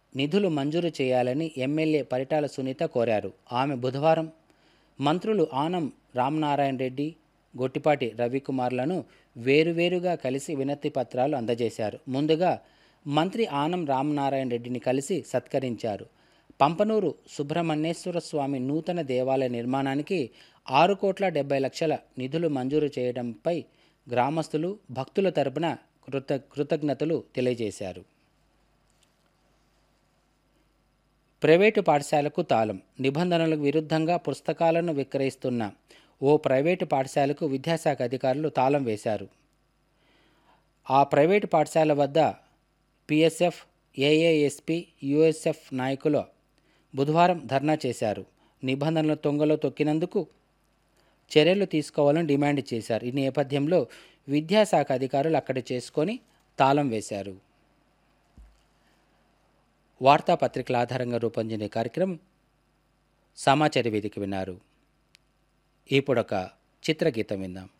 నిధులు మంజూరు చేయాలని ఎమ్మెల్యే పరిటాల సునీత కోరారు. ఆమె బుధవారం మంత్రులు ఆనం రామనారాయణ రెడ్డి, గొట్టిపాటి రవికుమార్లను వేరువేరుగా కలిసి వినతి పత్రాలు అందజేశారు. ముందుగా మంత్రి ఆనం రామనారాయణ రెడ్డిని కలిసి సత్కరించారు. పంపనూరు సుబ్రహ్మణ్యేశ్వర స్వామి నూతన దేవాలయ నిర్మాణానికి 6,70,00,000 నిధులు మంజూరు చేయడంపై గ్రామస్తులు, భక్తుల తరపున కృతజ్ఞతలు తెలియజేశారు. ప్రైవేటు పాఠశాలకు తాళం. నిబంధనలకు విరుద్ధంగా పుస్తకాలను విక్రయిస్తున్న ఓ ప్రైవేటు పాఠశాలకు విద్యాశాఖ అధికారులు తాళం వేశారు. ఆ ప్రైవేటు పాఠశాల వద్ద పిఎస్ఎఫ్, ఏఏఎస్పి, యుఎస్ఎఫ్ నాయకులు బుధవారం ధర్నా చేశారు. నిబంధనలు తొంగలో తొక్కినందుకు చర్యలు తీసుకోవాలని డిమాండ్ చేశారు. ఈ నేపథ్యంలో విద్యాశాఖ అధికారులు అక్కడ చేసుకొని తాళం వేశారు. వార్తాపత్రికల ఆధారంగా రూపొందించిన కార్యక్రమం సమాచార వేదిక విన్నారు. ఇప్పుడొక చిత్రగీతం విందాం.